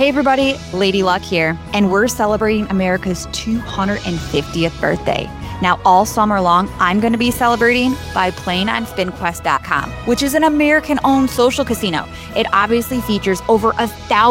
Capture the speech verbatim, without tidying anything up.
Hey everybody, Lady Luck here, and we're celebrating America's two hundred fiftieth birthday. Now, all summer long, I'm going to be celebrating by playing on spin quest dot com, which is an American-owned social casino. It obviously features over a thousand